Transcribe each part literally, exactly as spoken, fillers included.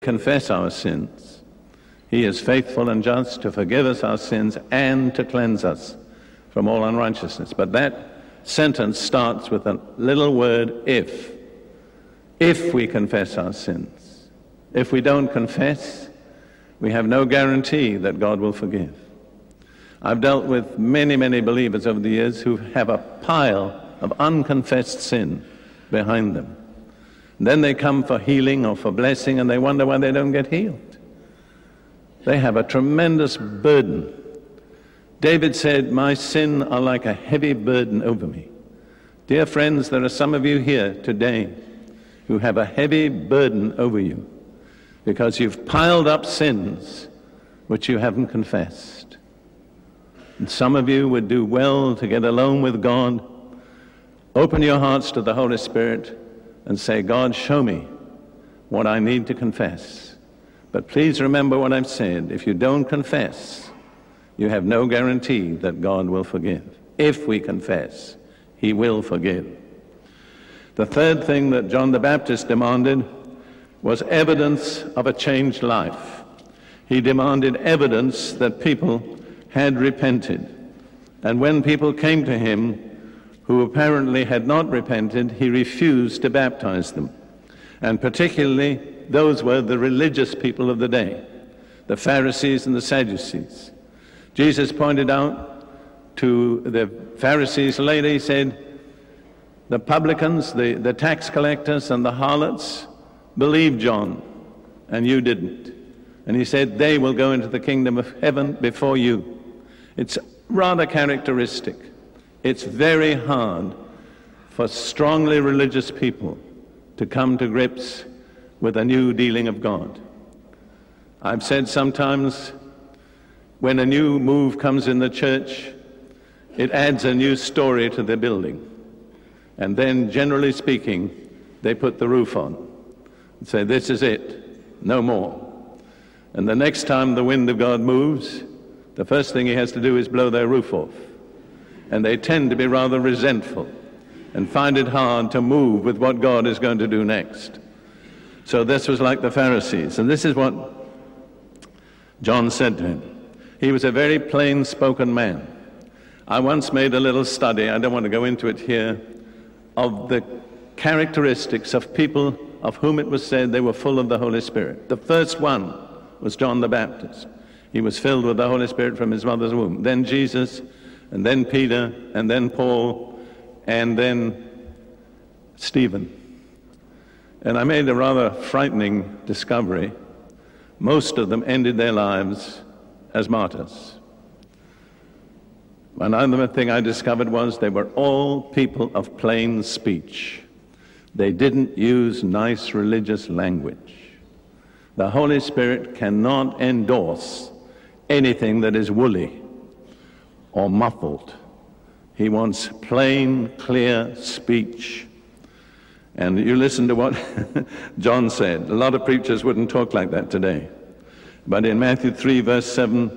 confess our sins, he is faithful and just to forgive us our sins and to cleanse us from all unrighteousness. But that sentence starts with a little word, if. If we confess our sins. If we don't confess, we have no guarantee that God will forgive. I've dealt with many, many believers over the years who have a pile of unconfessed sin behind them. And then they come for healing or for blessing, and they wonder why they don't get healed. They have a tremendous burden. David said, "My sin are like a heavy burden over me." Dear friends, there are some of you here today who have a heavy burden over you because you've piled up sins which you haven't confessed. And some of you would do well to get alone with God, open your hearts to the Holy Spirit, and say, "God, show me what I need to confess." But please remember what I've said. If you don't confess, you have no guarantee that God will forgive. If we confess, he will forgive. The third thing that John the Baptist demanded was evidence of a changed life. He demanded evidence that people had repented. And when people came to him who apparently had not repented, he refused to baptize them. And particularly, those were the religious people of the day, the Pharisees and the Sadducees. Jesus pointed out to the Pharisees later, he said, the publicans, the, the tax collectors and the harlots believed John, and you didn't. And he said, they will go into the kingdom of heaven before you. It's rather characteristic. It's very hard for strongly religious people to come to grips with a new dealing of God. I've said sometimes when a new move comes in the church, it adds a new story to the building. And then, generally speaking, they put the roof on and say, this is it, no more. And the next time the wind of God moves, the first thing he has to do is blow their roof off. And they tend to be rather resentful and find it hard to move with what God is going to do next. So this was like the Pharisees. And this is what John said to him. He was a very plain-spoken man. I once made a little study, I don't want to go into it here, of the characteristics of people of whom it was said they were full of the Holy Spirit. The first one was John the Baptist. He was filled with the Holy Spirit from his mother's womb. Then Jesus, and then Peter, and then Paul, and then Stephen. And I made a rather frightening discovery. Most of them ended their lives as martyrs. Another thing I discovered was they were all people of plain speech. They didn't use nice religious language. The Holy Spirit cannot endorse anything that is woolly or muffled. He wants plain, clear speech. And you listen to what John said. A lot of preachers wouldn't talk like that today. But in Matthew three, verse seven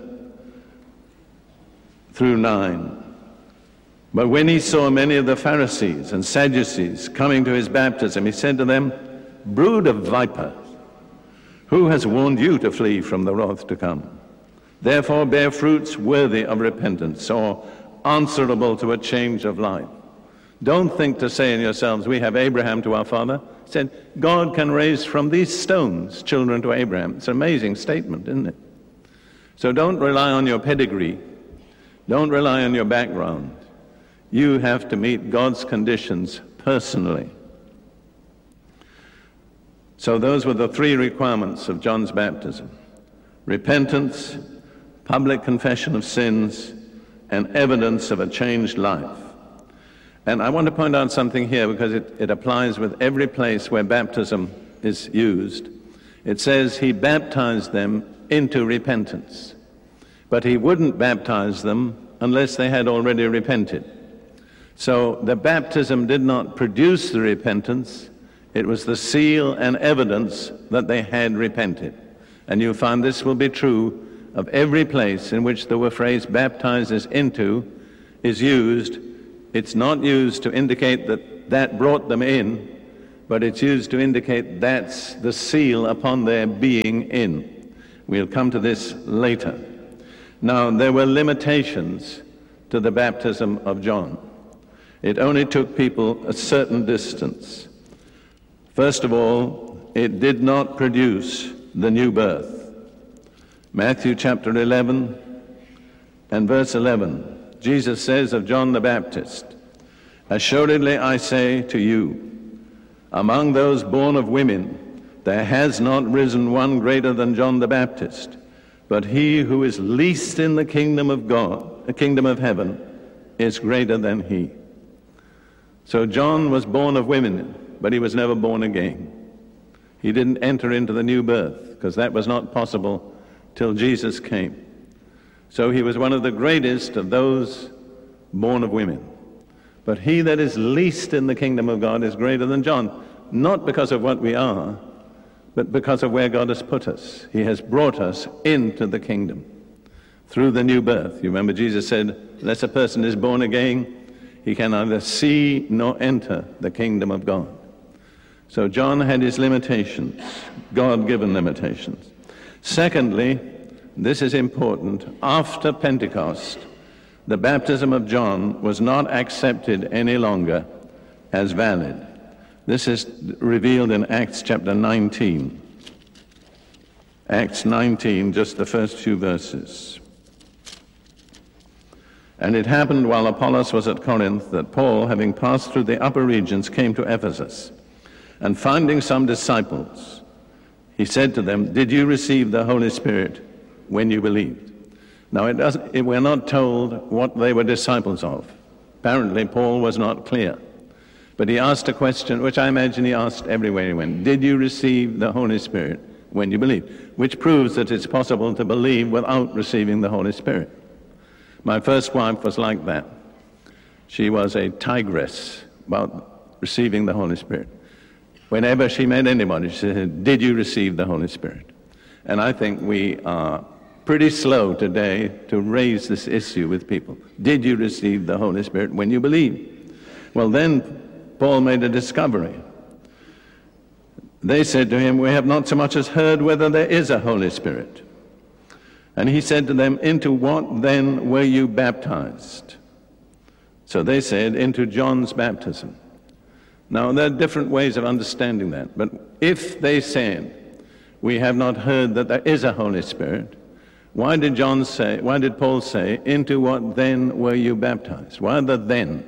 through nine, but when he saw many of the Pharisees and Sadducees coming to his baptism, he said to them, brood of vipers, who has warned you to flee from the wrath to come? Therefore bear fruits worthy of repentance, or answerable to a change of life. Don't think to say in yourselves, we have Abraham to our father. He said, God can raise from these stones children to Abraham. It's an amazing statement, isn't it? So don't rely on your pedigree. Don't rely on your background. You have to meet God's conditions personally. So those were the three requirements of John's baptism: repentance, public confession of sins, and evidence of a changed life. And I want to point out something here because it, it applies with every place where baptism is used. It says he baptized them into repentance, but he wouldn't baptize them unless they had already repented. So the baptism did not produce the repentance, it was the seal and evidence that they had repented. And you'll find this will be true of every place in which the phrase baptizes into is used. It's not used to indicate that that brought them in, but it's used to indicate that's the seal upon their being in. We'll come to this later. Now, there were limitations to the baptism of John. It only took people a certain distance. First of all, it did not produce the new birth. Matthew chapter eleven and verse eleven, Jesus says of John the Baptist, "Assuredly I say to you, among those born of women, there has not risen one greater than John the Baptist, but he who is least in the kingdom of God, the kingdom of heaven, is greater than he." So John was born of women, but he was never born again. He didn't enter into the new birth, because that was not possible till Jesus came. So he was one of the greatest of those born of women. But he that is least in the kingdom of God is greater than John, not because of what we are, but because of where God has put us. He has brought us into the kingdom through the new birth. You remember Jesus said, unless a person is born again, he can neither see nor enter the kingdom of God. So John had his limitations, God-given limitations. Secondly, this is important, after Pentecost, the baptism of John was not accepted any longer as valid. This is revealed in Acts chapter nineteen. Acts nineteen, just the first few verses. "And it happened while Apollos was at Corinth that Paul, having passed through the upper regions, came to Ephesus. And finding some disciples, he said to them, 'Did you receive the Holy Spirit when you believed?'" Now, it doesn't, it, we're not told what they were disciples of. Apparently, Paul was not clear. But he asked a question, which I imagine he asked everywhere he went. Did you receive the Holy Spirit when you believed? Which proves that it's possible to believe without receiving the Holy Spirit. My first wife was like that. She was a tigress about receiving the Holy Spirit. Whenever she met anybody, she said, "Did you receive the Holy Spirit?" And I think we are pretty slow today to raise this issue with people. Did you receive the Holy Spirit when you believed? Well, then Paul made a discovery. They said to him, "We have not so much as heard whether there is a Holy Spirit." And he said to them, "Into what then were you baptized?" So they said, "Into John's baptism." Now, there are different ways of understanding that. But if they said, "We have not heard that there is a Holy Spirit," why did John say, why did Paul say, "Into what then were you baptized?" Why the then?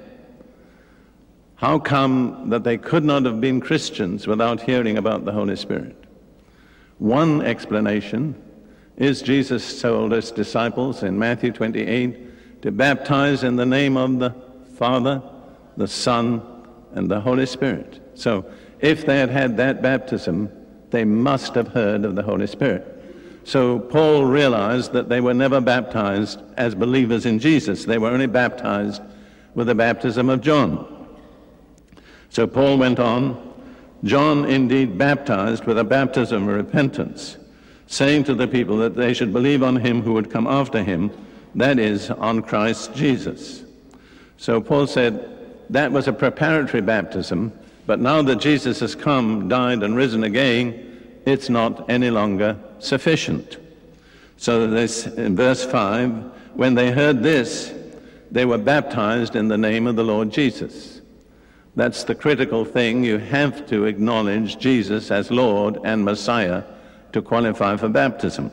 How come that they could not have been Christians without hearing about the Holy Spirit? One explanation is Jesus told his disciples in Matthew twenty-eight to baptize in the name of the Father, the Son, and the Holy Spirit. So if they had had that baptism, they must have heard of the Holy Spirit. So Paul realized that they were never baptized as believers in Jesus. They were only baptized with the baptism of John. So Paul went on, "John indeed baptized with a baptism of repentance, saying to the people that they should believe on him who would come after him, that is, on Christ Jesus." So Paul said that was a preparatory baptism, but now that Jesus has come, died, and risen again, it's not any longer sufficient. So this, in verse five, when they heard this, they were baptized in the name of the Lord Jesus. That's the critical thing. You have to acknowledge Jesus as Lord and Messiah to qualify for baptism.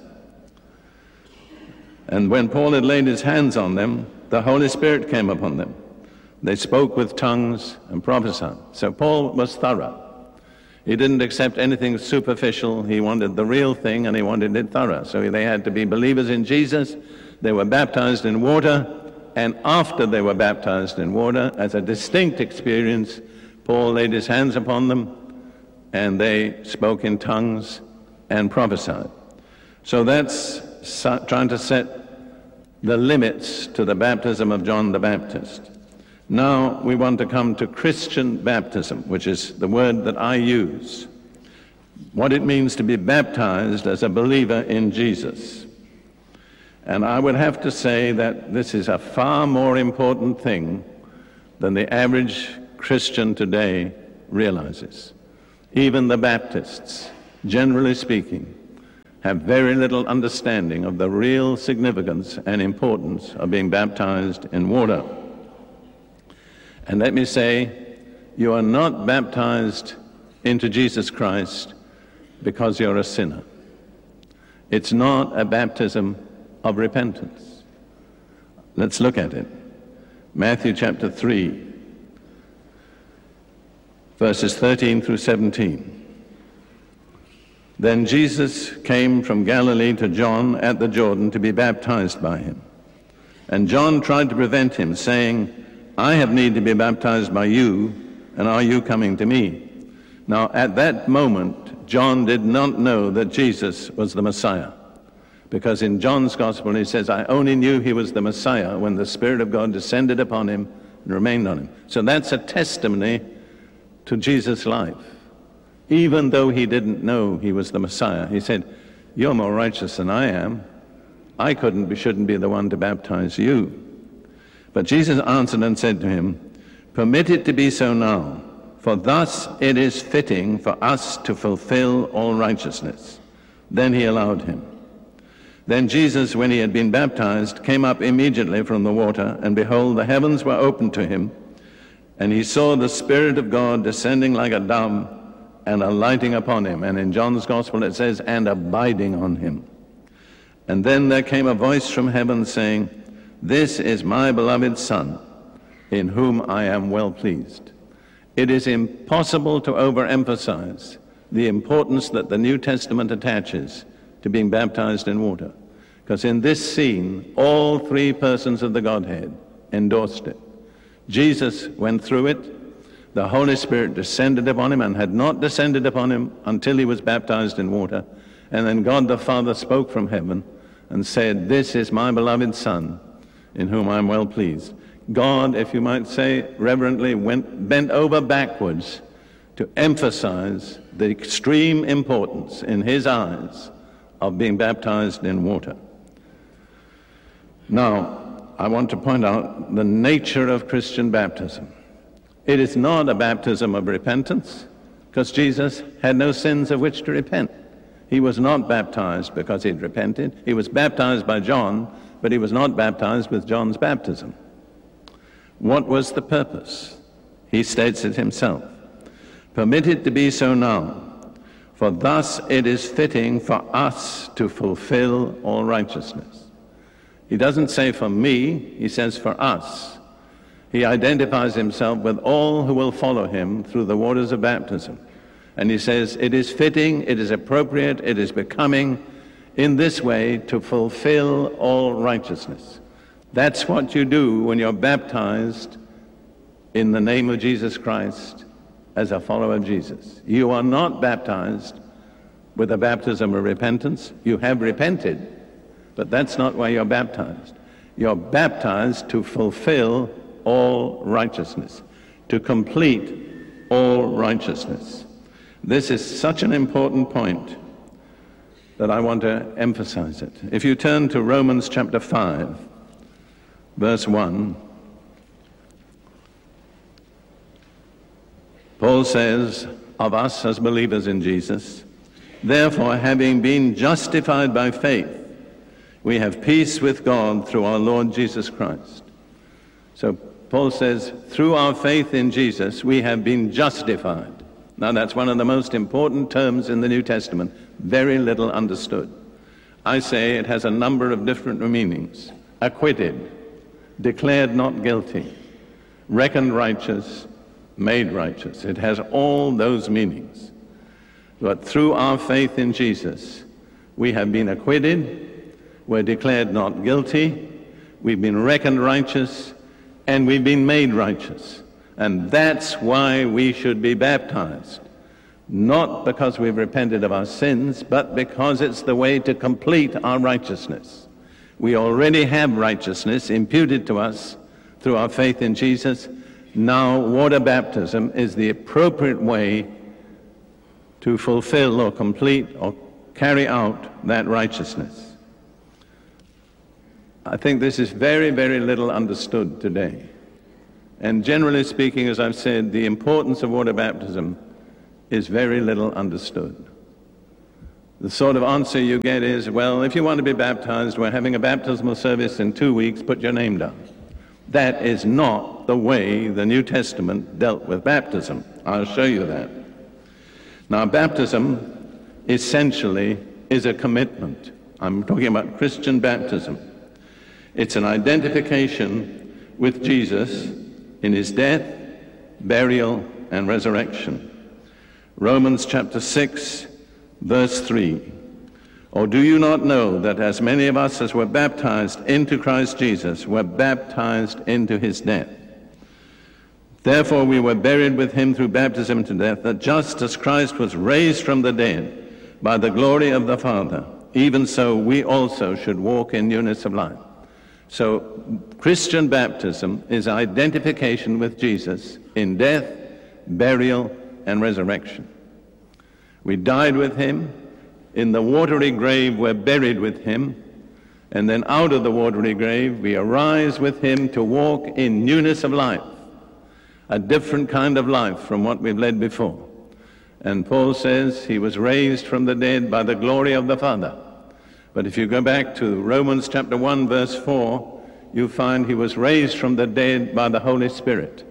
And when Paul had laid his hands on them, the Holy Spirit came upon them. They spoke with tongues and prophesied. So Paul was thorough. He didn't accept anything superficial. He wanted the real thing, and he wanted it thorough. So they had to be believers in Jesus. They were baptized in water, and after they were baptized in water, as a distinct experience, Paul laid his hands upon them, and they spoke in tongues and prophesied. So that's trying to set the limits to the baptism of John the Baptist. Now we want to come to Christian baptism, which is the word that I use. What it means to be baptized as a believer in Jesus. And I would have to say that this is a far more important thing than the average Christian today realizes. Even the Baptists, generally speaking, have very little understanding of the real significance and importance of being baptized in water. And let me say, you are not baptized into Jesus Christ because you're a sinner. It's not a baptism of repentance. Let's look at it. Matthew chapter three, verses thirteen through seventeen. Then Jesus came from Galilee to John at the Jordan to be baptized by him. And John tried to prevent him, saying, I have need to be baptized by you, and are you coming to me? Now at that moment, John did not know that Jesus was the Messiah, because in John's Gospel he says, I only knew he was the Messiah when the Spirit of God descended upon him and remained on him. So that's a testimony to Jesus' life. Even though he didn't know he was the Messiah, he said, you're more righteous than I am. I couldn't be, shouldn't be the one to baptize you. But Jesus answered and said to him, permit it to be so now, for thus it is fitting for us to fulfill all righteousness. Then he allowed him. Then Jesus, when he had been baptized, came up immediately from the water, and behold, the heavens were opened to him, and he saw the Spirit of God descending like a dove and alighting upon him. And in John's Gospel it says, and abiding on him. And then there came a voice from heaven saying, this is my beloved Son, in whom I am well pleased. It is impossible to overemphasize the importance that the New Testament attaches to being baptized in water, because in this scene, all three persons of the Godhead endorsed it. Jesus went through it. The Holy Spirit descended upon him and had not descended upon him until he was baptized in water. And then God the Father spoke from heaven and said, this is my beloved Son, in whom I am well pleased. God, if you might say reverently, went bent over backwards to emphasize the extreme importance in his eyes of being baptized in water. Now, I want to point out the nature of Christian baptism. It is not a baptism of repentance, because Jesus had no sins of which to repent. He was not baptized because he'd repented. He was baptized by John, but he was not baptized with John's baptism. What was the purpose? He states it himself. Permit it to be so now, for thus it is fitting for us to fulfill all righteousness. He doesn't say for me, he says for us. He identifies himself with all who will follow him through the waters of baptism. And he says it is fitting, it is appropriate, it is becoming in this way to fulfill all righteousness. That's what you do when you're baptized in the name of Jesus Christ as a follower of Jesus. You are not baptized with a baptism of repentance. You have repented, but that's not why you're baptized. You're baptized to fulfill all righteousness, to complete all righteousness. This is such an important point that I want to emphasize it. If you turn to Romans chapter five, verse one, Paul says of us as believers in Jesus, therefore, having been justified by faith, we have peace with God through our Lord Jesus Christ. So Paul says, through our faith in Jesus, we have been justified. Now that's one of the most important terms in the New Testament, very little understood. I say it has a number of different meanings. Acquitted, declared not guilty, reckoned righteous, made righteous. It has all those meanings. But through our faith in Jesus, we have been acquitted, we're declared not guilty, we've been reckoned righteous, and we've been made righteous. And that's why we should be baptized. Not because we've repented of our sins, but because it's the way to complete our righteousness. We already have righteousness imputed to us through our faith in Jesus. Now, water baptism is the appropriate way to fulfill or complete or carry out that righteousness. I think this is very, very little understood today. And generally speaking, as I've said, the importance of water baptism is very little understood. The sort of answer you get is, well, if you want to be baptized, we're having a baptismal service in two weeks, put your name down. That is not the way the New Testament dealt with baptism. I'll show you that. Now, baptism essentially is a commitment. I'm talking about Christian baptism. It's an identification with Jesus in his death, burial, and resurrection. Romans chapter six, verse three. Or do you not know that as many of us as were baptized into Christ Jesus were baptized into his death? Therefore we were buried with him through baptism into death, that just as Christ was raised from the dead by the glory of the Father, even so we also should walk in newness of life. So Christian baptism is identification with Jesus in death, burial, and resurrection. We died with him. In the watery grave, we're buried with him. And then out of the watery grave, we arise with him to walk in newness of life, a different kind of life from what we've led before. And Paul says he was raised from the dead by the glory of the Father. But if you go back to Romans chapter one, verse four, you find he was raised from the dead by the Holy Spirit.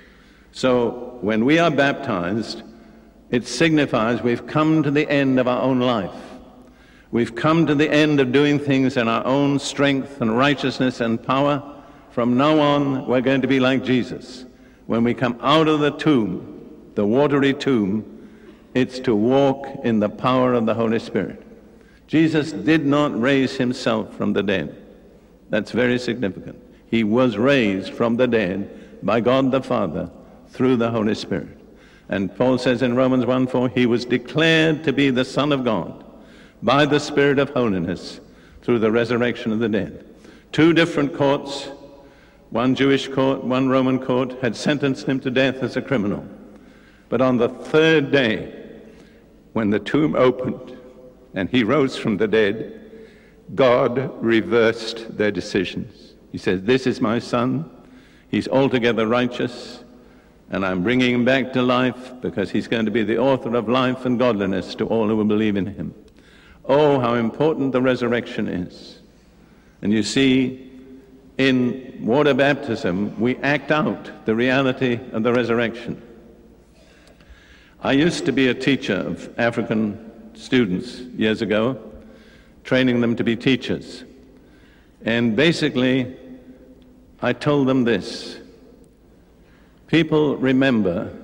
So when we are baptized, it signifies we've come to the end of our own life. We've come to the end of doing things in our own strength and righteousness and power. From now on, we're going to be like Jesus. When we come out of the tomb, the watery tomb, it's to walk in the power of the Holy Spirit. Jesus did not raise himself from the dead. That's very significant. He was raised from the dead by God the Father through the Holy Spirit. And Paul says in Romans one four, he was declared to be the Son of God by the Spirit of holiness through the resurrection of the dead. Two different courts, one Jewish court, one Roman court, had sentenced him to death as a criminal. But on the third day, when the tomb opened and he rose from the dead, God reversed their decisions. He says, this is my son. He's altogether righteous. And I'm bringing him back to life because he's going to be the author of life and godliness to all who will believe in him. Oh, how important the resurrection is. And you see, in water baptism, we act out the reality of the resurrection. I used to be a teacher of African students years ago, training them to be teachers. And basically, I told them this. People remember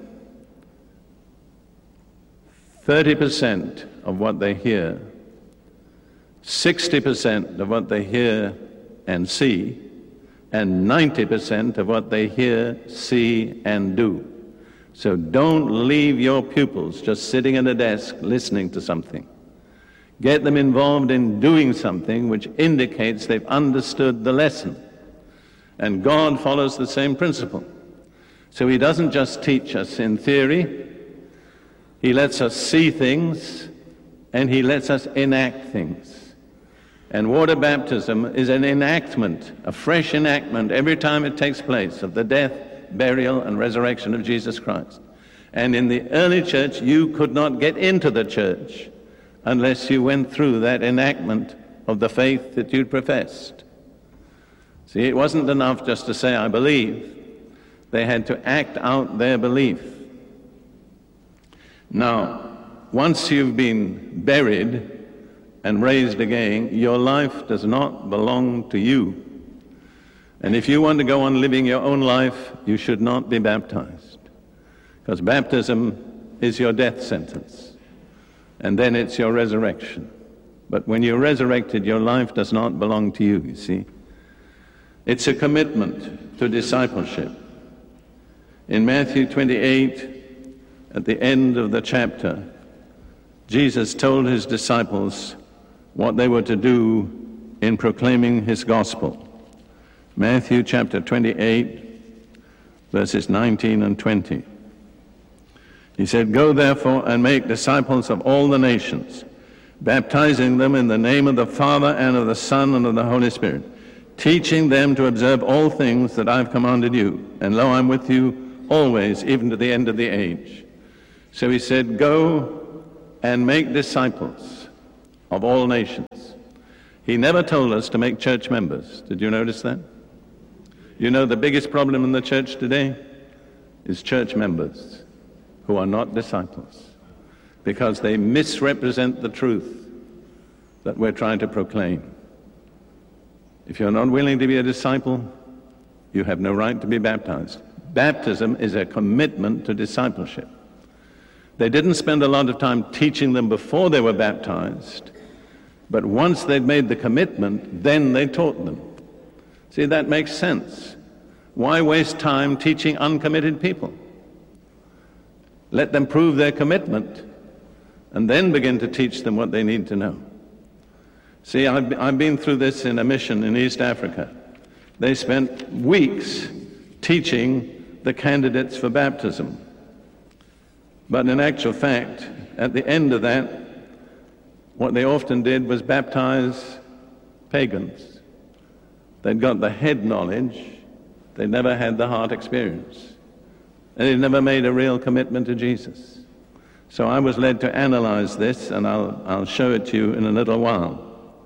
thirty percent of what they hear, sixty percent of what they hear and see, and ninety percent of what they hear, see, and do. So don't leave your pupils just sitting at a desk listening to something. Get them involved in doing something which indicates they've understood the lesson. And God follows the same principle. So he doesn't just teach us in theory, he lets us see things and he lets us enact things. And water baptism is an enactment, a fresh enactment every time it takes place of the death, burial, and resurrection of Jesus Christ. And in the early church, you could not get into the church unless you went through that enactment of the faith that you'd professed. See, it wasn't enough just to say, I believe. They had to act out their belief. Now, once you've been buried and raised again, your life does not belong to you. And if you want to go on living your own life, you should not be baptized. Because baptism is your death sentence. And then it's your resurrection. But when you're resurrected, your life does not belong to you, you see. It's a commitment to discipleship. In Matthew twenty-eight, at the end of the chapter, Jesus told his disciples what they were to do in proclaiming his gospel. Matthew chapter twenty-eight, verses nineteen and twenty. He said, go therefore and make disciples of all the nations, baptizing them in the name of the Father and of the Son and of the Holy Spirit, teaching them to observe all things that I've commanded you. And lo, I'm with you always, even to the end of the age. So he said, go and make disciples of all nations. He never told us to make church members. Did you notice that? You know the biggest problem in the church today is church members who are not disciples because they misrepresent the truth that we're trying to proclaim. If you're not willing to be a disciple, you have no right to be baptized. Baptism is a commitment to discipleship. They didn't spend a lot of time teaching them before they were baptized, but once they'd made the commitment, then they taught them. See, that makes sense. Why waste time teaching uncommitted people? Let them prove their commitment and then begin to teach them what they need to know. See, I've, I've been through this in a mission in East Africa. They spent weeks teaching the candidates for baptism. But in actual fact, at the end of that, what they often did was baptize pagans. They'd got the head knowledge, they never had the heart experience. And they'd never made a real commitment to Jesus. So I was led to analyze this, and I'll, I'll show it to you in a little while.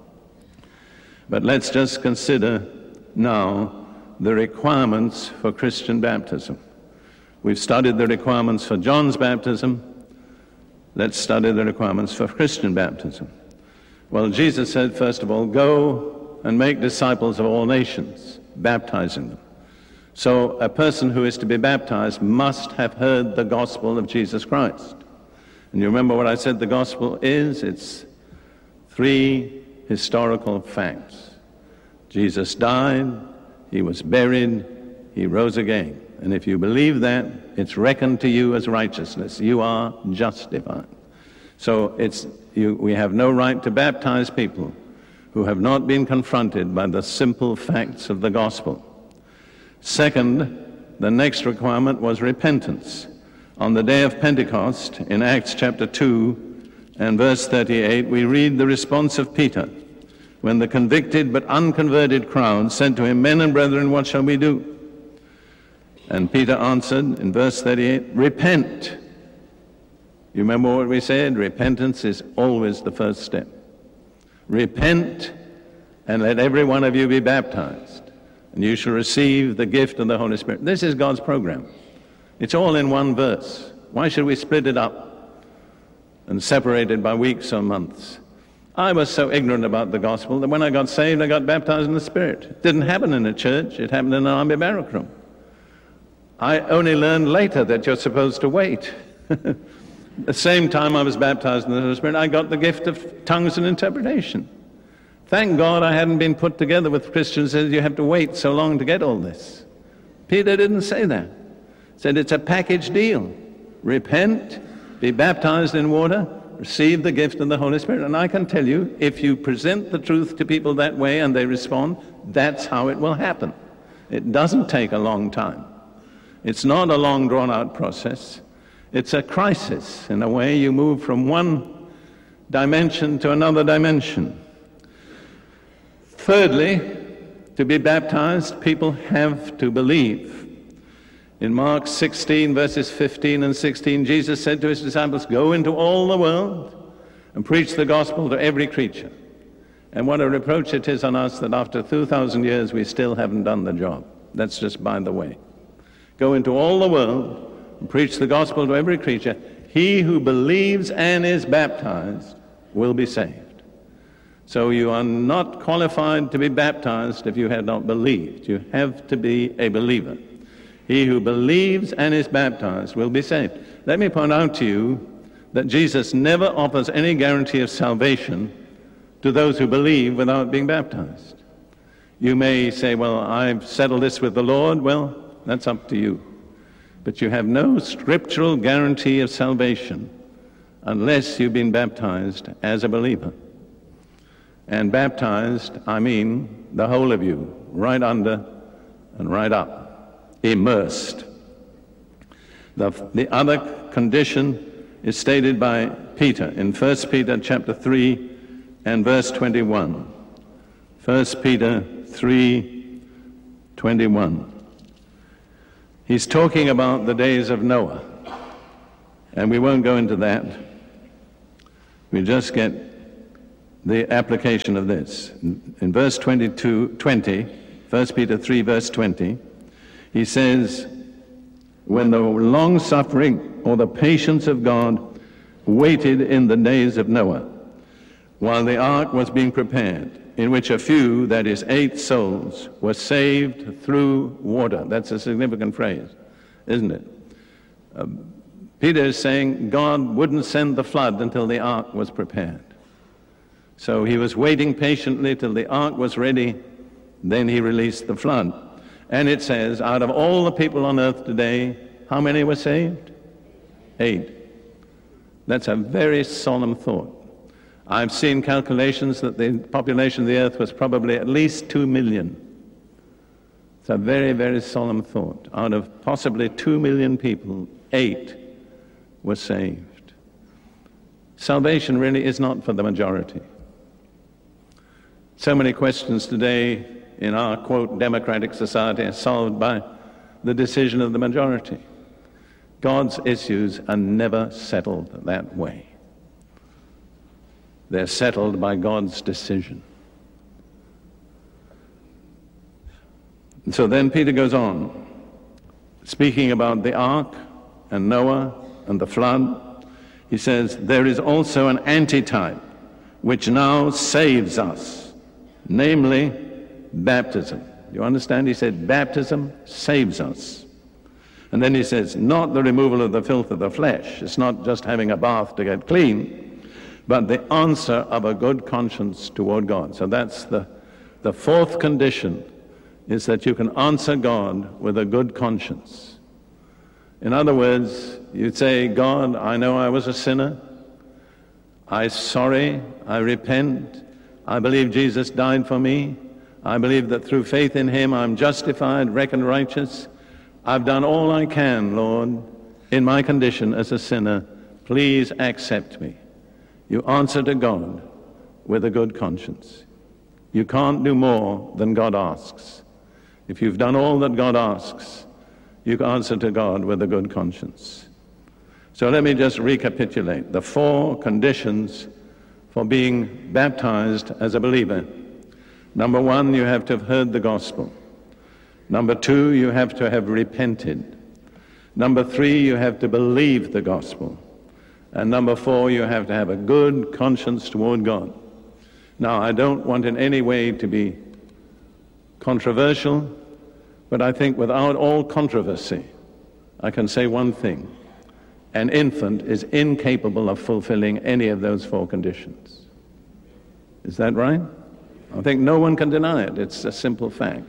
But let's just consider now the requirements for Christian baptism. We've studied the requirements for John's baptism. Let's study the requirements for Christian baptism. Well, Jesus said, first of all, go and make disciples of all nations, baptizing them. So a person who is to be baptized must have heard the gospel of Jesus Christ. And you remember what I said the gospel is? It's three historical facts. Jesus died, he was buried, he rose again. And if you believe that, it's reckoned to you as righteousness. You are justified. So it's, you, we have no right to baptize people who have not been confronted by the simple facts of the gospel. Second, the next requirement was repentance. On the day of Pentecost, in Acts chapter two and verse thirty-eight, we read the response of Peter when the convicted but unconverted crowd said to him, men and brethren, what shall we do? And Peter answered in verse thirty-eight, repent. You remember what we said? Repentance is always the first step. Repent and let every one of you be baptized, and you shall receive the gift of the Holy Spirit. This is God's program. It's all in one verse. Why should we split it up and separate it by weeks or months? I was so ignorant about the gospel that when I got saved, I got baptized in the Spirit. It didn't happen in a church. It happened in an army barrack room. I only learned later that you're supposed to wait. The same time I was baptized in the Holy Spirit, I got the gift of tongues and interpretation. Thank God I hadn't been put together with Christians who said you have to wait so long to get all this. Peter didn't say that. He said it's a package deal. Repent, be baptized in water, receive the gift of the Holy Spirit. And I can tell you, if you present the truth to people that way and they respond, that's how it will happen. It doesn't take a long time. It's not a long drawn-out process. It's a crisis. In a way, you move from one dimension to another dimension. Thirdly, to be baptized, people have to believe. In Mark sixteen, verses fifteen and sixteen, Jesus said to his disciples, go into all the world and preach the gospel to every creature. And what a reproach it is on us that after two thousand years we still haven't done the job. That's just by the way. Go into all the world and preach the gospel to every creature. He who believes and is baptized will be saved. So you are not qualified to be baptized if you have not believed. You have to be a believer. He who believes and is baptized will be saved. Let me point out to you that Jesus never offers any guarantee of salvation to those who believe without being baptized. You may say, well, I've settled this with the Lord. Well, that's up to you. But you have no scriptural guarantee of salvation unless you've been baptized as a believer. And baptized, I mean the whole of you, right under and right up, immersed. The, the other condition is stated by Peter in First Peter chapter three and verse twenty-one. First Peter three twenty-one. He's talking about the days of Noah. And we won't go into that. We just get the application of this. In verse twenty-two, twenty, First Peter three, verse twenty, he says, when the long-suffering or the patience of God waited in the days of Noah, while the ark was being prepared, in which a few, that is eight souls, were saved through water. That's a significant phrase, isn't it? Um, Peter is saying God wouldn't send the flood until the ark was prepared. So he was waiting patiently till the ark was ready, then he released the flood. And it says, out of all the people on earth today, how many were saved? Eight. That's a very solemn thought. I've seen calculations that the population of the earth was probably at least two million. It's a very, very solemn thought. Out of possibly two million people, eight were saved. Salvation really is not for the majority. So many questions today in our, quote, democratic society are solved by the decision of the majority. God's issues are never settled that way. They're settled by God's decision. And so then Peter goes on, speaking about the ark and Noah and the flood. He says, there is also an antitype which now saves us, namely baptism. You understand? He said, baptism saves us. And then he says, not the removal of the filth of the flesh. It's not just having a bath to get clean, but the answer of a good conscience toward God. So that's the, the fourth condition, is that you can answer God with a good conscience. In other words, you'd say, God, I know I was a sinner. I'm sorry. I repent. I believe Jesus died for me. I believe that through faith in him I'm justified, reckoned righteous. I've done all I can, Lord, in my condition as a sinner. Please accept me. You answer to God with a good conscience. You can't do more than God asks. If you've done all that God asks, you can answer to God with a good conscience. So let me just recapitulate the four conditions for being baptized as a believer. Number one, you have to have heard the gospel. Number two, you have to have repented. Number three, you have to believe the gospel. And number four, you have to have a good conscience toward God. Now, I don't want in any way to be controversial, but I think without all controversy, I can say one thing. An infant is incapable of fulfilling any of those four conditions. Is that right? I think no one can deny it. It's a simple fact.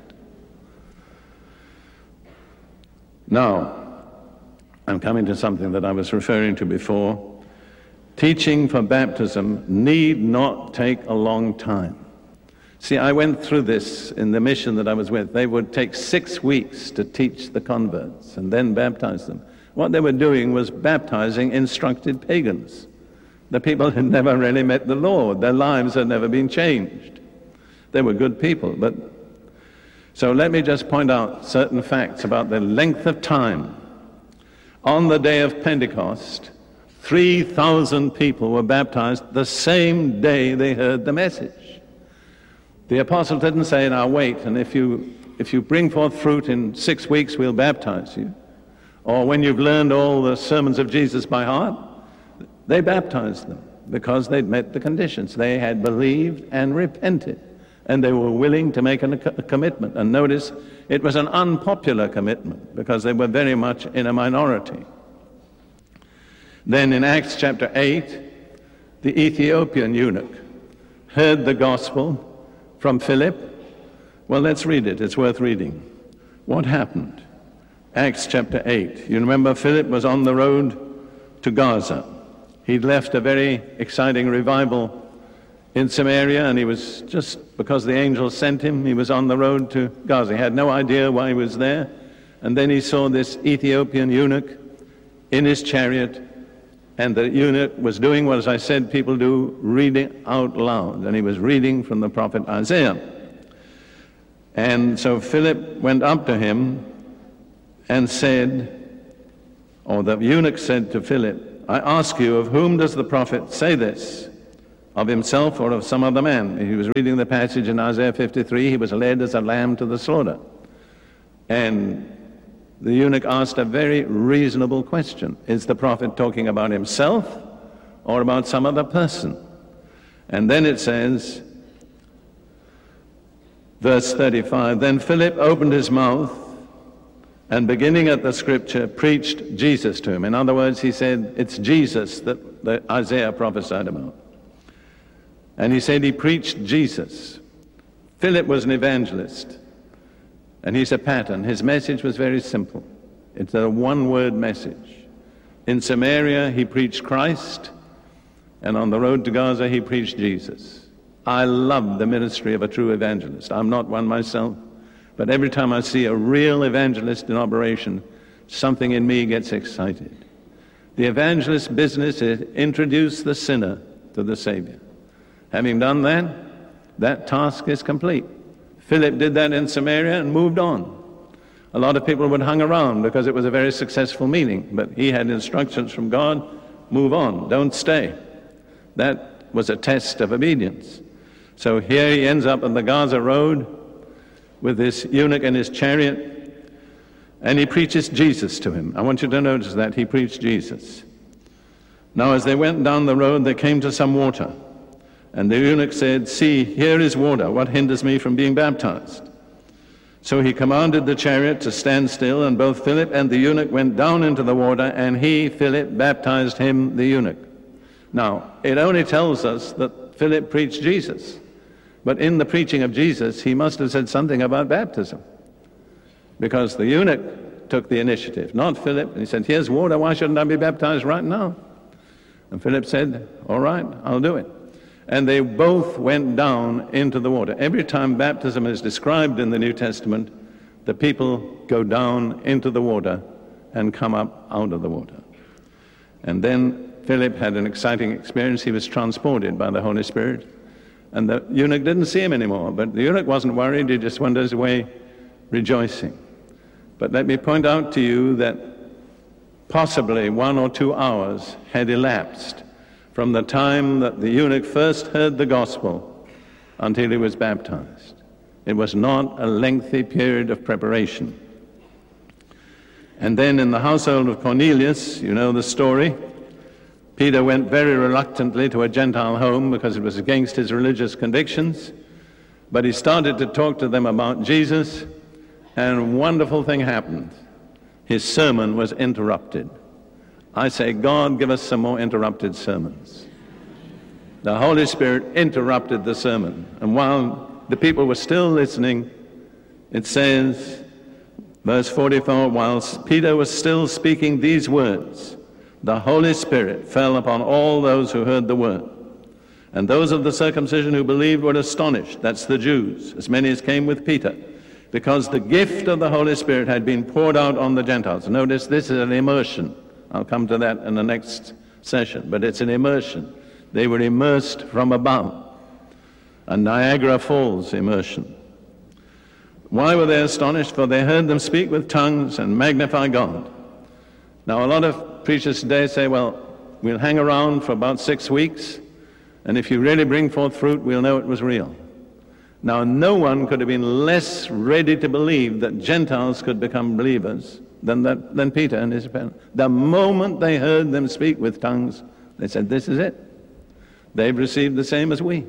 Now, I'm coming to something that I was referring to before. Teaching for baptism need not take a long time. See, I went through this in the mission that I was with. They would take six weeks to teach the converts and then baptize them. What they were doing was baptizing instructed pagans. The people had never really met the Lord. Their lives had never been changed. They were good people, but so let me just point out certain facts about the length of time. On the day of Pentecost, three thousand people were baptized the same day they heard the message. The apostle didn't say, now wait, and if you, if you bring forth fruit in six weeks, we'll baptize you. Or when you've learned all the sermons of Jesus by heart. They baptized them because they'd met the conditions. They had believed and repented, and they were willing to make a commitment. And notice, it was an unpopular commitment because they were very much in a minority. Then in Acts chapter eight, the Ethiopian eunuch heard the gospel from Philip. Well, let's read it. It's worth reading. What happened? Acts chapter eight. You remember Philip was on the road to Gaza. He'd left a very exciting revival in Samaria, and he was, just because the angel sent him, he was on the road to Gaza. He had no idea why he was there. And then he saw this Ethiopian eunuch in his chariot, and the eunuch was doing what, as I said, people do, reading out loud. And he was reading from the prophet Isaiah. And so Philip went up to him and said, or the eunuch said to Philip, I ask you, of whom does the prophet say this? Of himself or of some other man? He was reading the passage in Isaiah fifty-three. He was led as a lamb to the slaughter. And the eunuch asked a very reasonable question. Is the prophet talking about himself or about some other person? And then it says, verse thirty-five, then Philip opened his mouth and beginning at the scripture, preached Jesus to him. In other words, he said, it's Jesus that, that Isaiah prophesied about. And he said he preached Jesus. Philip was an evangelist, and he's a pattern. His message was very simple. It's a one-word message. In Samaria, he preached Christ, and on the road to Gaza, he preached Jesus. I love the ministry of a true evangelist. I'm not one myself. But every time I see a real evangelist in operation, something in me gets excited. The evangelist's business is introduce the sinner to the Savior. Having done that, that task is complete. Philip did that in Samaria and moved on. A lot of people would hang around because it was a very successful meeting, but he had instructions from God, move on, don't stay. That was a test of obedience. So here he ends up on the Gaza road with this eunuch in his chariot, and he preaches Jesus to him. I want you to notice that he preached Jesus. Now as they went down the road, they came to some water, and the eunuch said, see, here is water. What hinders me from being baptized? So he commanded the chariot to stand still, and both Philip and the eunuch went down into the water, and he, Philip, baptized him, the eunuch. Now, it only tells us that Philip preached Jesus. But in the preaching of Jesus, he must have said something about baptism. Because the eunuch took the initiative, not Philip. And he said, here's water, why shouldn't I be baptized right now? And Philip said, all right, I'll do it. And they both went down into the water. Every time baptism is described in the New Testament, the people go down into the water and come up out of the water. And then Philip had an exciting experience. He was transported by the Holy Spirit. And the eunuch didn't see him anymore, but the eunuch wasn't worried. He just went his way rejoicing. But let me point out to you that possibly one or two hours had elapsed from the time that the eunuch first heard the gospel until he was baptized. It was not a lengthy period of preparation. And then in the household of Cornelius, you know the story, Peter went very reluctantly to a Gentile home because it was against his religious convictions, but he started to talk to them about Jesus, and a wonderful thing happened. His sermon was interrupted. I say, God, give us some more interrupted sermons. The Holy Spirit interrupted the sermon, and while the people were still listening, it says, verse forty-four, whilst Peter was still speaking these words, the Holy Spirit fell upon all those who heard the word. And those of the circumcision who believed were astonished, that's the Jews, as many as came with Peter, because the gift of the Holy Spirit had been poured out on the Gentiles. Notice this is an immersion. I'll come to that in the next session, but it's an immersion. They were immersed from above, a Niagara Falls immersion. Why were they astonished? For they heard them speak with tongues and magnify God. Now a lot of preachers today say, well, we'll hang around for about six weeks, and if you really bring forth fruit, we'll know it was real. Now, no one could have been less ready to believe that Gentiles could become believers than, that, than Peter and his parents. The moment they heard them speak with tongues, they said, this is it. They've received the same as we.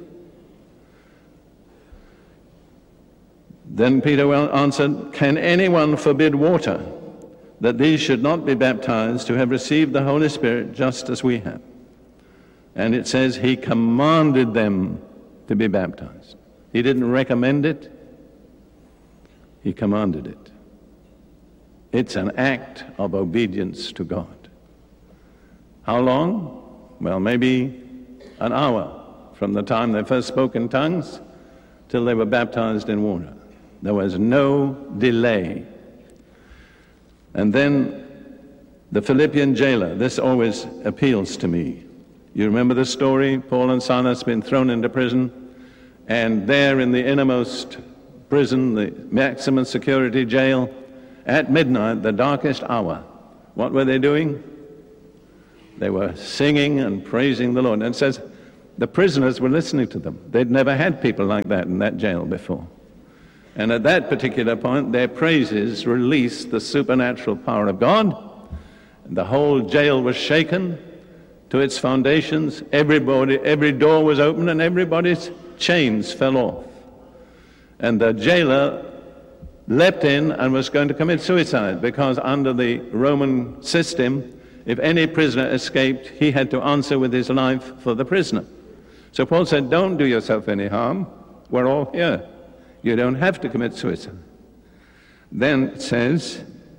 Then Peter answered, can anyone forbid water, that these should not be baptized who have received the Holy Spirit just as we have? And it says he commanded them to be baptized. He didn't recommend it, he commanded it. It's an act of obedience to God. How long? Well, maybe an hour from the time they first spoke in tongues till they were baptized in water. There was no delay. And then the Philippian jailer, this always appeals to me. You remember the story? Paul and Silas been thrown into prison, and there in the innermost prison, the maximum security jail, at midnight, the darkest hour, what were they doing? They were singing and praising the Lord. And it says the prisoners were listening to them. They'd never had people like that in that jail before. And at that particular point, their praises released the supernatural power of God. The whole jail was shaken to its foundations. Everybody, every door was open and everybody's chains fell off. And the jailer leapt in and was going to commit suicide, because under the Roman system, if any prisoner escaped, he had to answer with his life for the prisoner. So Paul said, don't do yourself any harm. We're all here. You don't have to commit suicide. Then it says,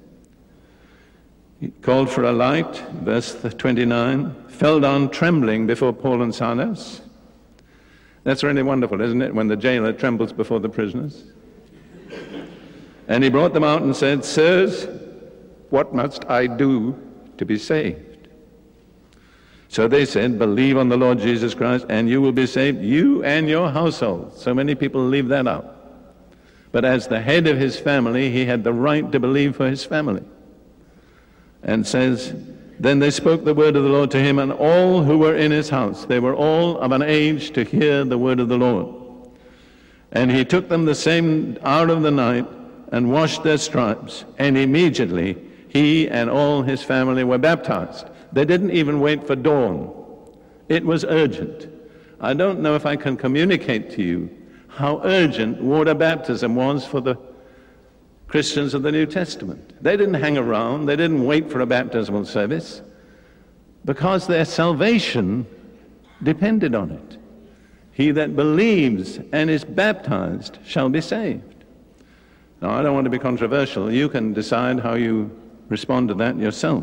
he called for a light, verse twenty-nine, fell down trembling before Paul and Silas. That's really wonderful, isn't it, when the jailer trembles before the prisoners? And he brought them out and said, sirs, what must I do to be saved? So they said, believe on the Lord Jesus Christ and you will be saved, you and your household. So many people leave that out. But as the head of his family, he had the right to believe for his family. And says, then they spoke the word of the Lord to him and all who were in his house. They were all of an age to hear the word of the Lord. And he took them the same hour of the night and washed their stripes. And immediately he and all his family were baptized. They didn't even wait for dawn. It was urgent. I don't know if I can communicate to you how urgent water baptism was for the Christians of the New Testament. They didn't hang around. They didn't wait for a baptismal service, because their salvation depended on it. He that believes and is baptized shall be saved. Now, I don't want to be controversial. You can decide how you respond to that yourself.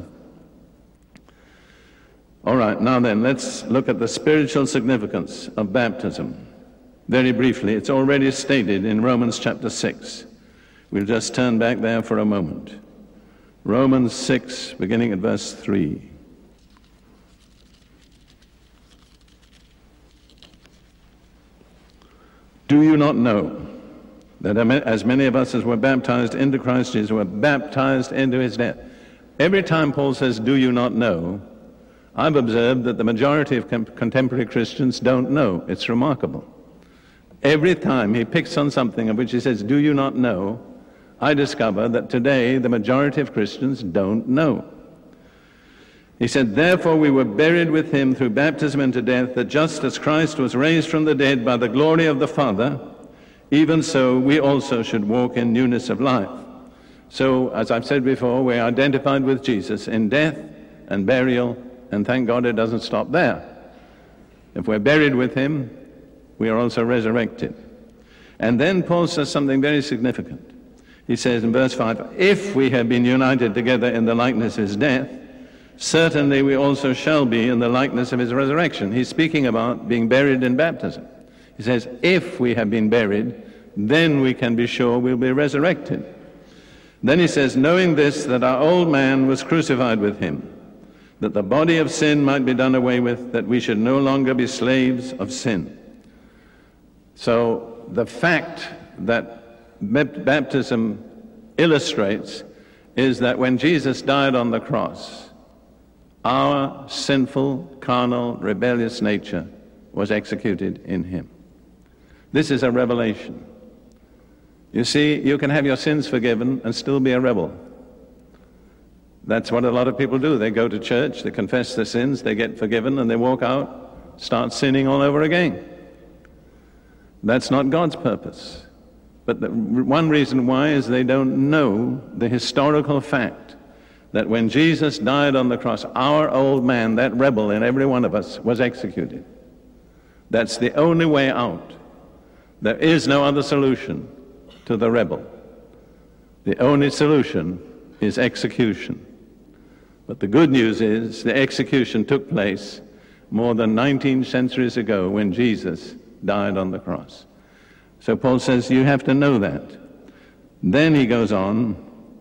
All right, now then, let's look at the spiritual significance of baptism. Very briefly, it's already stated in Romans chapter six. We'll just turn back there for a moment. Romans six, beginning at verse three. Do you not know that as many of us as were baptized into Christ Jesus were baptized into his death? Every time Paul says, do you not know, I've observed that the majority of contemporary Christians don't know. It's remarkable. Every time he picks on something of which he says, do you not know, I discover that today the majority of Christians don't know. He said, therefore we were buried with him through baptism into death, that just as Christ was raised from the dead by the glory of the Father, even so we also should walk in newness of life. So, as I've said before, we're identified with Jesus in death and burial, and thank God it doesn't stop there. If we're buried with him, we are also resurrected. And then Paul says something very significant. He says in verse five, if we have been united together in the likeness of his death, certainly we also shall be in the likeness of his resurrection. He's speaking about being buried in baptism. He says, if we have been buried, then we can be sure we'll be resurrected. Then he says, knowing this, that our old man was crucified with him, that the body of sin might be done away with, that we should no longer be slaves of sin. So the fact that baptism illustrates is that when Jesus died on the cross, our sinful, carnal, rebellious nature was executed in him. This is a revelation. You see, you can have your sins forgiven and still be a rebel. That's what a lot of people do. They go to church, they confess their sins, they get forgiven, and they walk out, start sinning all over again. That's not God's purpose. But the one reason why is they don't know the historical fact that when Jesus died on the cross, our old man, that rebel in every one of us, was executed. That's the only way out. There is no other solution to the rebel. The only solution is execution. But the good news is the execution took place more than nineteen centuries ago when Jesus died on the cross. So Paul says you have to know that. Then he goes on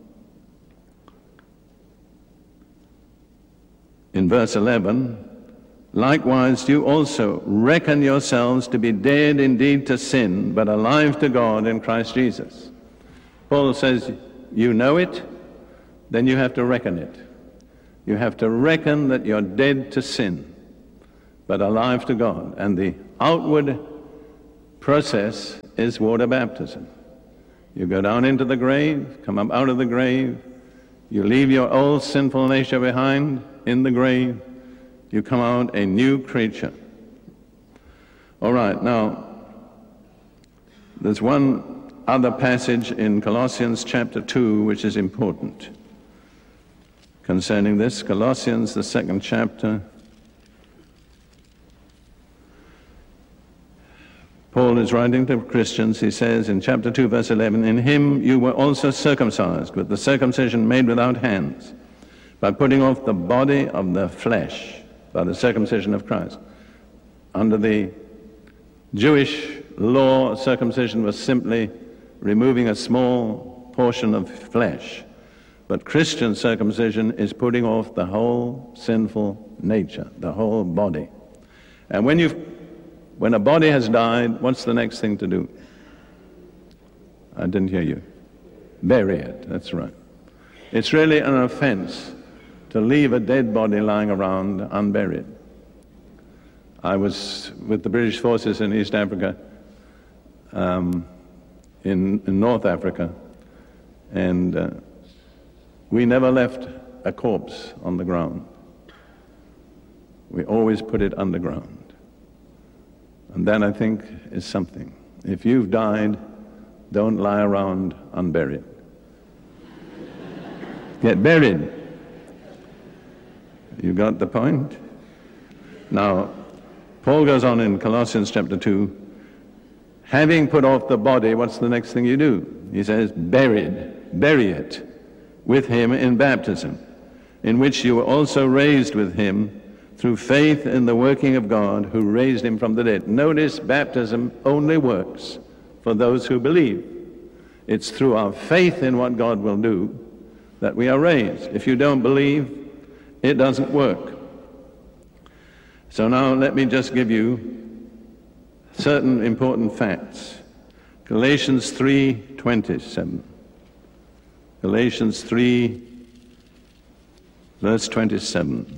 in verse eleven, likewise you also reckon yourselves to be dead indeed to sin, but alive to God in Christ Jesus. Paul says you know it, then you have to reckon it. You have to reckon that you're dead to sin, but alive to God. And the outward process is water baptism. You go down into the grave, come up out of the grave, you leave your old sinful nature behind in the grave, you come out a new creature. All right, now, there's one other passage in Colossians chapter two which is important concerning this. Colossians, the second chapter. Paul is writing to Christians. He says in chapter two, verse eleven, "In him you were also circumcised with the circumcision made without hands, by putting off the body of the flesh, by the circumcision of Christ." Under the Jewish law, circumcision was simply removing a small portion of flesh. But Christian circumcision is putting off the whole sinful nature, the whole body. And when you've When a body has died, what's the next thing to do? I didn't hear you. Bury it, that's right. It's really an offense to leave a dead body lying around unburied. I was with the British forces in East Africa, um, in, in North Africa, and uh, we never left a corpse on the ground. We always put it underground. And that, I think, is something. If you've died, don't lie around unburied. Get buried. You got the point? Now, Paul goes on in Colossians chapter two, having put off the body, what's the next thing you do? He says, buried, bury it with him in baptism, in which you were also raised with him through faith in the working of God who raised him from the dead. Notice, baptism only works for those who believe. It's through our faith in what God will do that we are raised. If you don't believe, it doesn't work. So now let me just give you certain important facts. Galatians three twenty-seven. Galatians three, verse twenty-seven.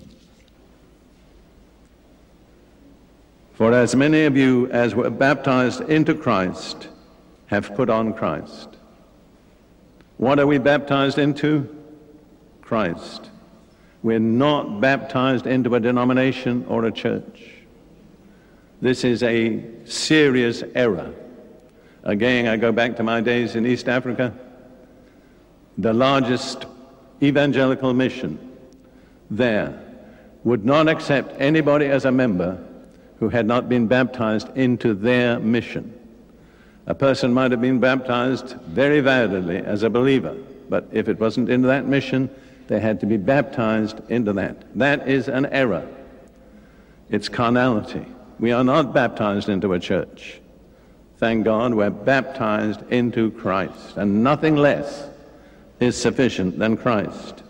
For as many of you as were baptized into Christ have put on Christ. What are we baptized into? Christ. We're not baptized into a denomination or a church. This is a serious error. Again, I go back to my days in East Africa. The largest evangelical mission there would not accept anybody as a member who had not been baptized into their mission. A person might have been baptized very validly as a believer, but if it wasn't into that mission, they had to be baptized into that. That is an error. It's carnality. We are not baptized into a church. Thank God we're baptized into Christ, and nothing less is sufficient than Christ.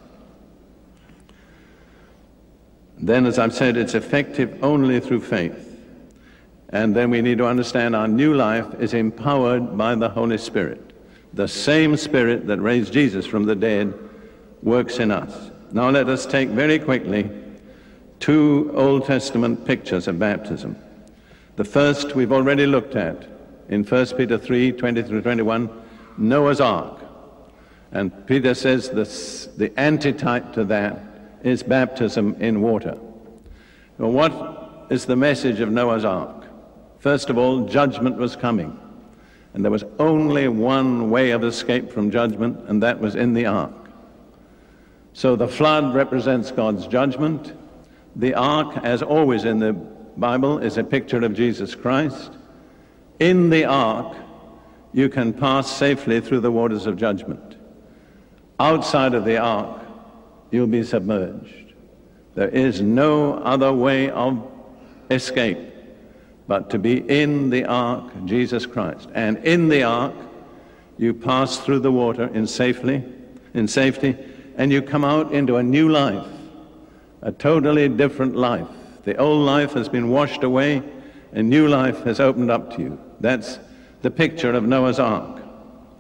Then, as I've said, it's effective only through faith. And then we need to understand our new life is empowered by the Holy Spirit. The same Spirit that raised Jesus from the dead works in us. Now let us take very quickly two Old Testament pictures of baptism. The first we've already looked at in First Peter three, twenty through twenty-one, Noah's Ark. And Peter says this, the antitype to that is baptism in water. Well, what is the message of Noah's Ark? First of all, judgment was coming. And there was only one way of escape from judgment, and that was in the ark. So the flood represents God's judgment. The ark, as always in the Bible, is a picture of Jesus Christ. In the ark, you can pass safely through the waters of judgment. Outside of the ark, you'll be submerged. There is no other way of escape but to be in the ark, Jesus Christ. And in the ark, you pass through the water in safely, in safety, and you come out into a new life, a totally different life. The old life has been washed away, and new life has opened up to you. That's the picture of Noah's Ark.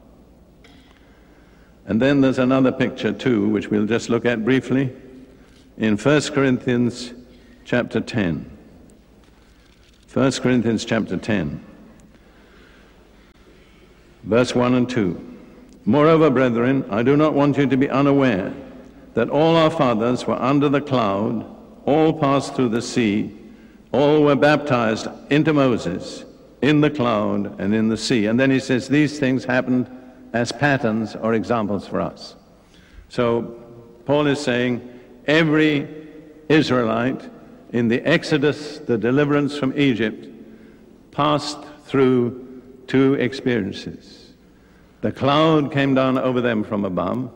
And then there's another picture too, which we'll just look at briefly. in First Corinthians chapter ten. First Corinthians chapter ten, verse one and two. Moreover, brethren, I do not want you to be unaware that all our fathers were under the cloud, all passed through the sea, all were baptized into Moses in the cloud and in the sea. And then he says these things happened as patterns or examples for us. So Paul is saying every Israelite in the Exodus, the deliverance from Egypt, passed through two experiences. The cloud came down over them from above,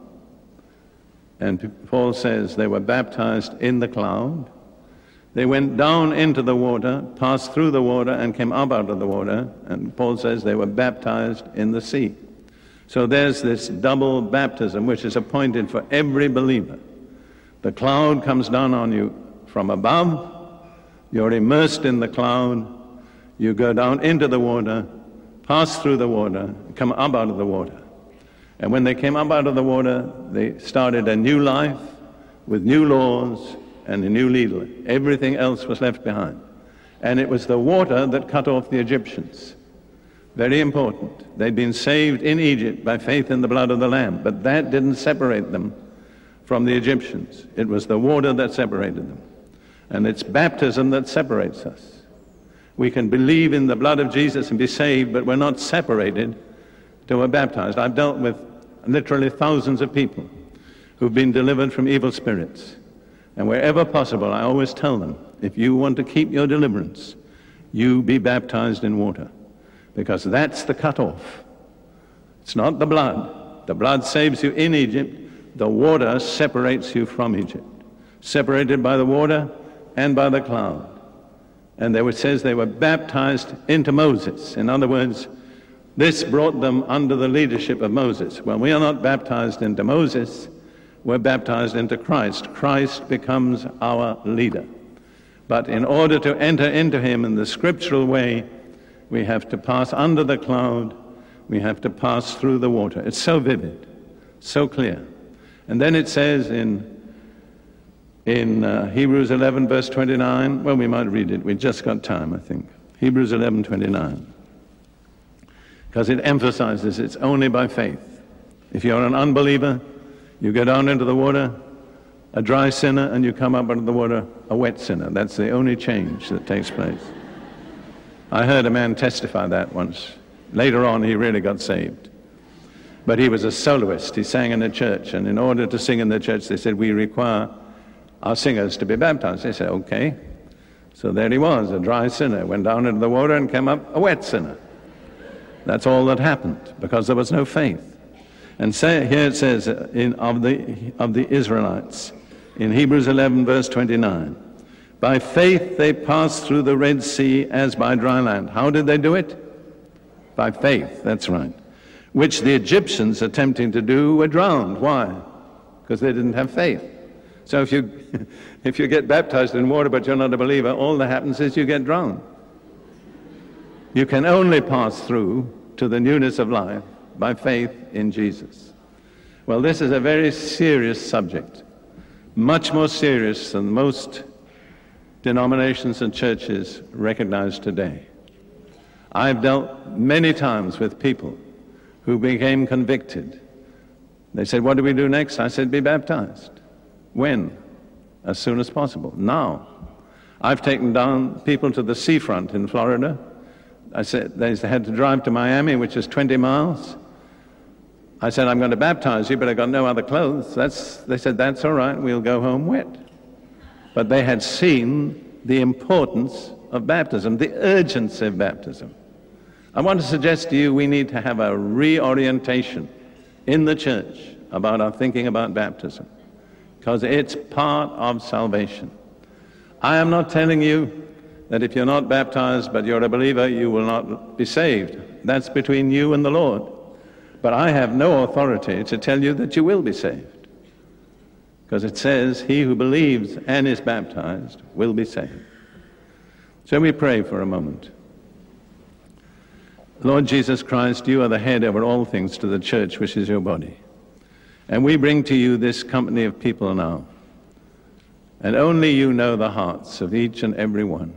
and Paul says they were baptized in the cloud. They went down into the water, passed through the water, and came up out of the water, and Paul says they were baptized in the sea. So there's this double baptism which is appointed for every believer. The cloud comes down on you from above, you're immersed in the cloud, you go down into the water, pass through the water, come up out of the water. And when they came up out of the water, they started a new life with new laws and a new leader. Everything else was left behind. And it was the water that cut off the Egyptians. Very important. They'd been saved in Egypt by faith in the blood of the Lamb, but that didn't separate them from the Egyptians. It was the water that separated them. And it's baptism that separates us. We can believe in the blood of Jesus and be saved, but we're not separated till we're baptized. I've dealt with literally thousands of people who've been delivered from evil spirits. And wherever possible, I always tell them, if you want to keep your deliverance, you be baptized in water. Because that's the cutoff. It's not the blood. The blood saves you in Egypt. The water separates you from Egypt. Separated by the water and by the cloud. And there it says they were baptized into Moses. In other words, this brought them under the leadership of Moses. Well, we are not baptized into Moses. We're baptized into Christ. Christ becomes our leader. But in order to enter into him in the scriptural way, we have to pass under the cloud. We have to pass through the water. It's so vivid, so clear. And then it says in in uh, Hebrews eleven, verse twenty-nine, well, we might read it. We've just got time, I think. Hebrews eleven, twenty-nine. Because it emphasizes it's only by faith. If you're an unbeliever, you go down into the water, a dry sinner, and you come up out of the water, a wet sinner. That's the only change that takes place. I heard a man testify that once. Later on, he really got saved. But he was a soloist. He sang in a church, and in order to sing in the church, they said, we require our singers to be baptized. They said, okay. So there he was, a dry sinner, went down into the water and came up a wet sinner. That's all that happened, because there was no faith. And say, here it says, in, of, the, of the Israelites, in Hebrews eleven, verse twenty-nine, by faith they passed through the Red Sea as by dry land. How did they do it? By faith, that's right. Which the Egyptians attempting to do were drowned. Why? Because they didn't have faith. So if you, if you get baptized in water but you're not a believer, all that happens is you get drowned. You can only pass through to the newness of life by faith in Jesus. Well, this is a very serious subject, much more serious than most denominations and churches recognize today. I've dealt many times with people who became convicted. They said, what do we do next? I said, be baptized. When? As soon as possible. Now. I've taken down people to the seafront in Florida. I said, they had to drive to Miami, which is twenty miles. I said, I'm going to baptize you, but I got no other clothes. That's, they said, that's all right, we'll go home wet. But they had seen the importance of baptism, the urgency of baptism. I want to suggest to you we need to have a reorientation in the church about our thinking about baptism, because it's part of salvation. I am not telling you that if you're not baptized but you're a believer, you will not be saved. That's between you and the Lord. But I have no authority to tell you that you will be saved, because it says, he who believes and is baptized will be saved. So we pray for a moment. Lord Jesus Christ, you are the head over all things to the church, which is your body. And we bring to you this company of people now. And only you know the hearts of each and every one.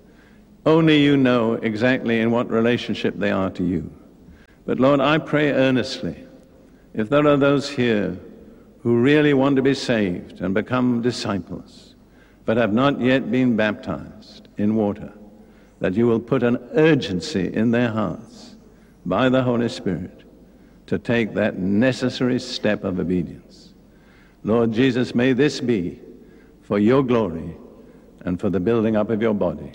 Only you know exactly in what relationship they are to you. But Lord, I pray earnestly, if there are those here who really want to be saved and become disciples, but have not yet been baptized in water, that you will put an urgency in their hearts by the Holy Spirit to take that necessary step of obedience. Lord Jesus, may this be for your glory and for the building up of your body.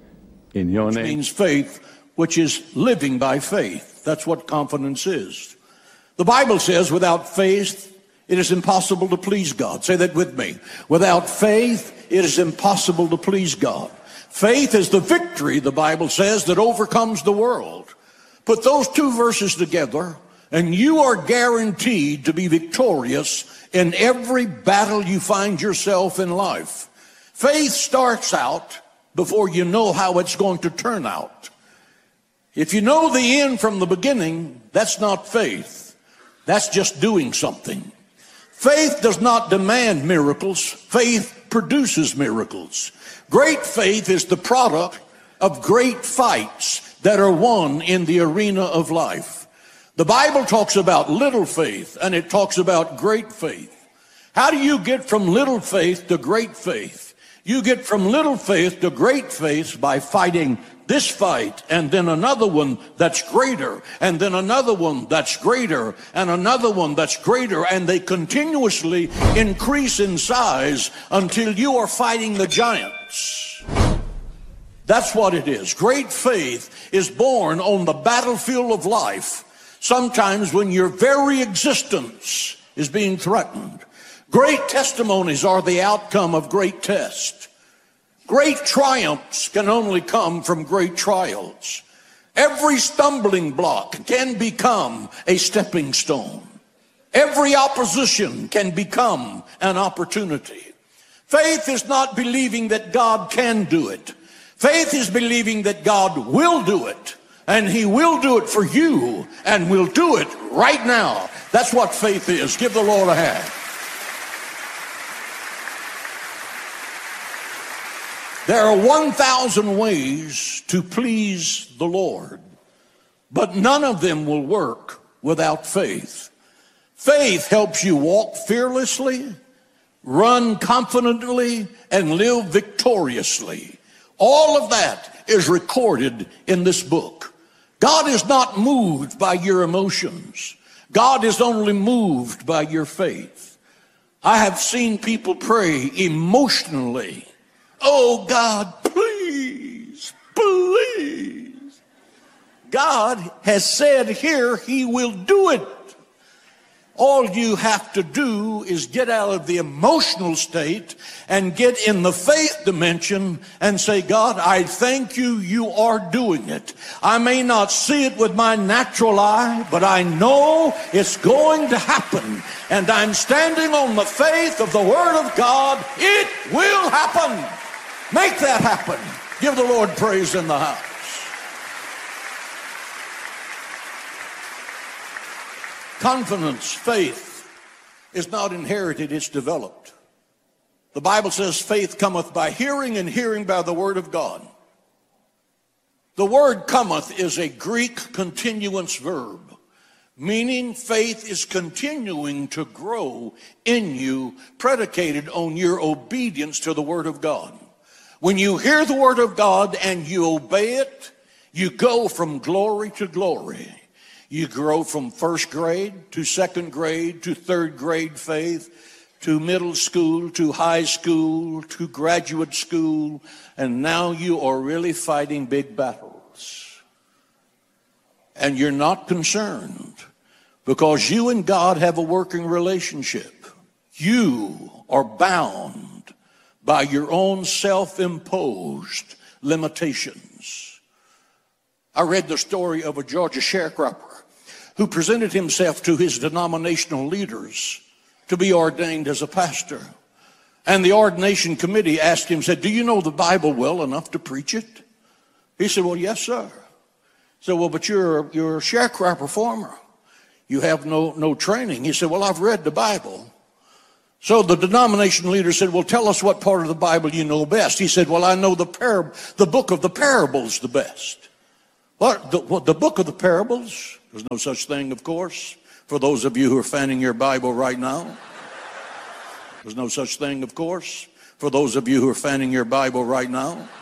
In your name. Which means faith, which is living by faith. That's what confidence is. The Bible says without faith, it is impossible to please God. Say that with me. Without faith, it is impossible to please God. Faith is the victory, the Bible says, that overcomes the world. Put those two verses together, and you are guaranteed to be victorious in every battle you find yourself in life. Faith starts out before you know how it's going to turn out. If you know the end from the beginning, that's not faith. That's just doing something. Faith does not demand miracles. Faith produces miracles. Great faith is the product of great fights that are won in the arena of life. The Bible talks about little faith, and it talks about great faith. How do you get from little faith to great faith? You get from little faith to great faith by fighting this fight, and then another one that's greater, and then another one that's greater, and another one that's greater, and they continuously increase in size until you are fighting the giants. That's what it is. Great faith is born on the battlefield of life, sometimes when your very existence is being threatened. Great testimonies are the outcome of great tests. Great triumphs can only come from great trials. Every stumbling block can become a stepping stone. Every opposition can become an opportunity. Faith is not believing that God can do it. Faith is believing that God will do it, and he will do it for you, and will do it right now. That's what faith is. Give the Lord a hand. There are one thousand ways to please the Lord, but none of them will work without faith. Faith helps you walk fearlessly, run confidently, and live victoriously. All of that is recorded in this book. God is not moved by your emotions. God is only moved by your faith. I have seen people pray emotionally. Oh, God, please, please. God has said here he will do it. All you have to do is get out of the emotional state and get in the faith dimension and say, God, I thank you, you are doing it. I may not see it with my natural eye, but I know it's going to happen. And I'm standing on the faith of the Word of God. It will happen. Make that happen. Give the Lord praise in the house. Confidence, faith, is not inherited, it's developed. The Bible says faith cometh by hearing, and hearing by the word of God. The word cometh is a Greek continuance verb, meaning faith is continuing to grow in you, predicated on your obedience to the word of God. When you hear the word of God and you obey it, you go from glory to glory. You grow from first grade to second grade to third grade faith, to middle school, to high school, to graduate school, and now you are really fighting big battles. And you're not concerned because you and God have a working relationship. You are bound by your own self-imposed limitations. I read the story of a Georgia sharecropper who presented himself to his denominational leaders to be ordained as a pastor. And the ordination committee asked him, said, do you know the Bible well enough to preach it? He said, well, yes, sir. Said, well, but you're, you're a sharecropper farmer. You have no, no training. He said, well, I've read the Bible. So the denomination leader said, well, tell us what part of the Bible you know best. He said, well, I know the par- the book of the parables the best. What? The, what, the book of the parables? There's no such thing, of course. For those of you who are fanning your Bible right now. There's no such thing, of course. For those of you who are fanning your Bible right now.